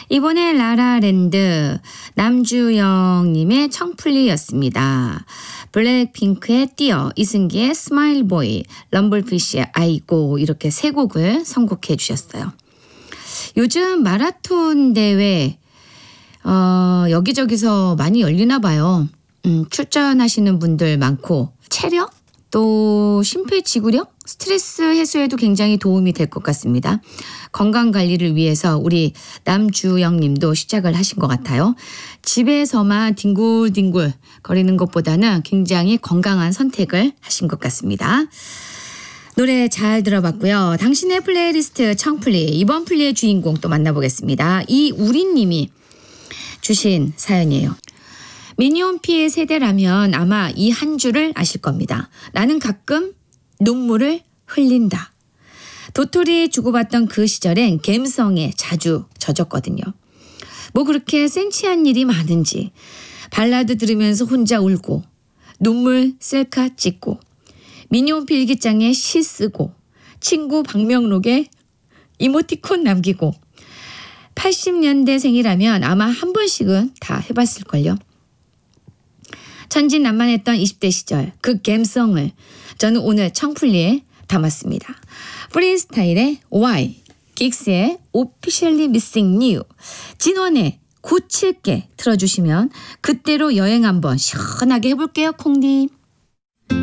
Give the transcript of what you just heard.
이번에 라라랜드 남주영님의 청플리였습니다. 블랙핑크의 뛰어, 이승기의 스마일보이, 럼블피쉬의 아이고 이렇게 세 곡을 선곡해 주셨어요. 요즘 마라톤 대회 여기저기서 많이 열리나 봐요. 출전하시는 분들 많고 체력 또 심폐지구력 스트레스 해소에도 굉장히 도움이 될 것 같습니다. 건강관리를 위해서 우리 남주영 님도 시작을 하신 것 같아요. 집에서만 뒹굴뒹굴 거리는 것보다는 굉장히 건강한 선택을 하신 것 같습니다. 노래 잘 들어봤고요. 당신의 플레이리스트 청플리, 이번 플리의 주인공 또 만나보겠습니다. 이우리 님이 주신 사연이에요. 미니홈피의 세대라면 아마 이 한 줄을 아실 겁니다. 나는 가끔 눈물을 흘린다. 도토리 주고받던 그 시절엔 갬성에 자주 젖었거든요. 뭐 그렇게 센치한 일이 많은지 발라드 들으면서 혼자 울고 눈물 셀카 찍고 미니홈피 일기장에 시 쓰고 친구 방명록에 이모티콘 남기고 80년대생이라면 아마 한 번씩은 다 해봤을걸요. 천진난만했던 20대 시절 그 감성을 저는 오늘 청플리에 담았습니다. 프리스타일의 Why, 긱스의 Officially Missing You, 진원의 고칠게 틀어주시면 그때로 여행 한번 시원하게 해볼게요, 콩님.